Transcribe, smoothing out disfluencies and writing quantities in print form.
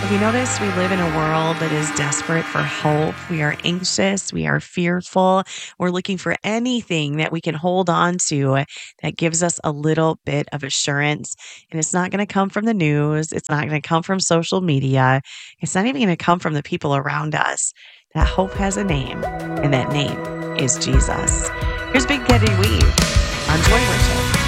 Have you noticed we live in a world that is desperate for hope? We are anxious, we are fearful, we're looking for anything that we can hold on to that gives us a little bit of assurance. And it's not going to come from the news, it's not going to come from social media, it's not even going to come from the people around us. That hope has a name, and that name is Jesus. Here's Big Daddy Weave on Joy Worship.